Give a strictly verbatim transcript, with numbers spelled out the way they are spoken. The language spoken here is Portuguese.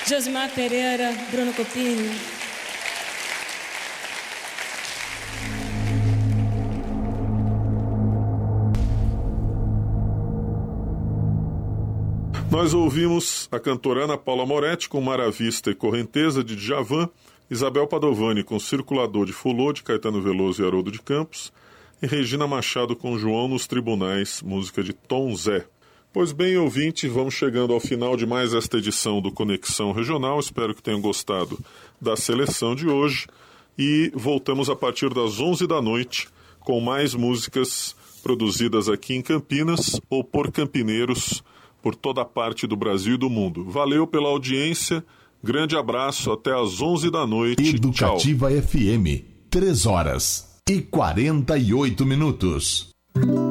Josimar Pereira, Bruno Copini. Nós ouvimos a cantora Ana Paula Moretti com Mar à Vista e Correnteza, de Djavan, Isabel Padovani com Circulador de Fulô, de Caetano Veloso e Haroldo de Campos, e Regina Machado com João nos Tribunais, música de Tom Zé. Pois bem, ouvinte, vamos chegando ao final de mais esta edição do Conexão Regional. Espero que tenham gostado da seleção de hoje e voltamos a partir das onze da noite com mais músicas produzidas aqui em Campinas ou por campineiros por toda a parte do Brasil e do mundo. Valeu pela audiência, grande abraço, até às onze da noite. Educativa Tchau. F M, três horas e quarenta e oito minutos.